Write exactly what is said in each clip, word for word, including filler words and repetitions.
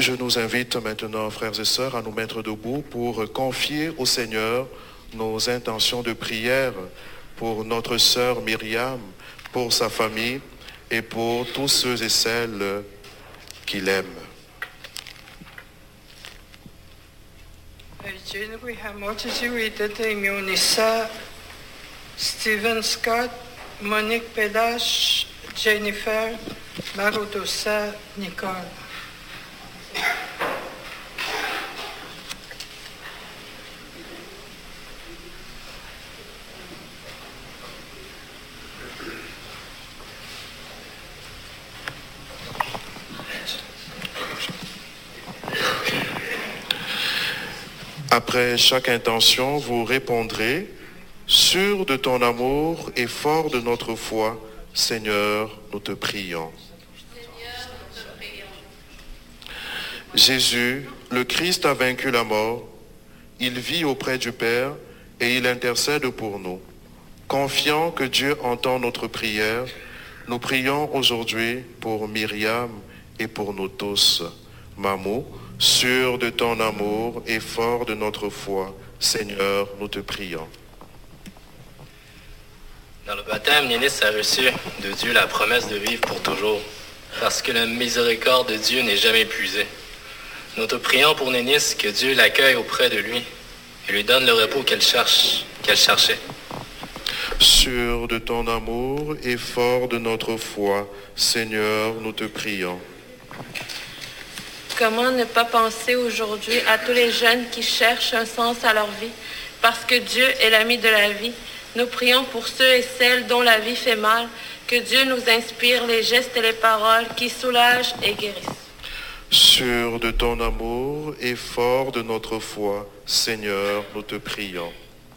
Je nous invite maintenant, frères et sœurs, à nous mettre debout pour confier au Seigneur nos intentions de prière pour notre sœur Myriam, pour sa famille et pour tous ceux et celles qui l'aiment. January Hamotiji Widete Mionissa, Stephen Scott, Monique Pédache, Jennifer, Marodosa, Nicole. Après chaque intention, vous répondrez, sûr de ton amour et fort de notre foi, Seigneur, nous te prions. Jésus, le Christ a vaincu la mort, il vit auprès du Père et il intercède pour nous. Confiant que Dieu entend notre prière, nous prions aujourd'hui pour Myriam et pour nous tous. Mamou, sûr de ton amour et fort de notre foi, Seigneur, nous te prions. Dans le baptême, Nénis a reçu de Dieu la promesse de vivre pour toujours, parce que la miséricorde de Dieu n'est jamais épuisée. Nous te prions pour Nénis, que Dieu l'accueille auprès de lui et lui donne le repos qu'elle cherche, qu'elle cherchait. Sûr de ton amour et fort de notre foi, Seigneur, nous te prions. Comment ne pas penser aujourd'hui à tous les jeunes qui cherchent un sens à leur vie, parce que Dieu est l'ami de la vie. Nous prions pour ceux et celles dont la vie fait mal, que Dieu nous inspire les gestes et les paroles qui soulagent et guérissent. Sûr de ton amour et fort de notre foi, Seigneur, nous te prions.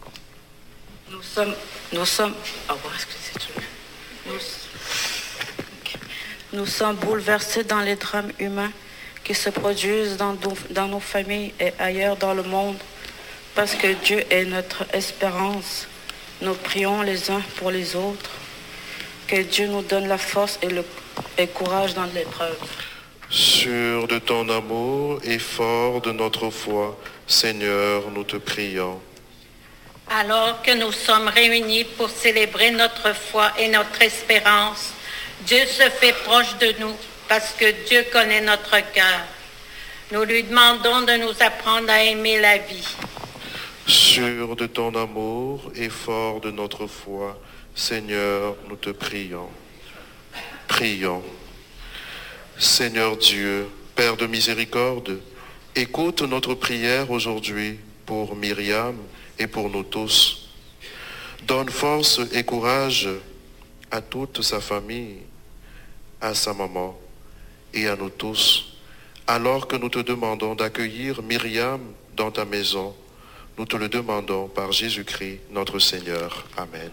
Nous sommes, nous sommes, oh, excusez-moi. Nous, okay. Nous sommes bouleversés dans les drames humains qui se produisent dans, dans nos familles et ailleurs dans le monde, parce que Dieu est notre espérance. Nous prions les uns pour les autres, que Dieu nous donne la force et le et courage dans l'épreuve. Sûr de ton amour et fort de notre foi, Seigneur, nous te prions. Alors que nous sommes réunis pour célébrer notre foi et notre espérance, Dieu se fait proche de nous parce que Dieu connaît notre cœur. Nous lui demandons de nous apprendre à aimer la vie. Sûr de ton amour et fort de notre foi, Seigneur, nous te prions. Prions. Seigneur Dieu, Père de miséricorde, écoute notre prière aujourd'hui pour Myriam et pour nous tous. Donne force et courage à toute sa famille, à sa maman et à nous tous, alors que nous te demandons d'accueillir Myriam dans ta maison. Nous te le demandons par Jésus-Christ, notre Seigneur. Amen.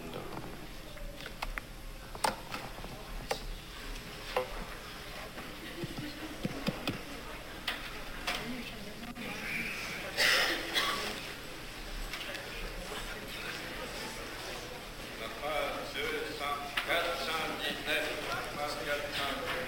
deux cents, quatre cent dix-neuf, quatre cent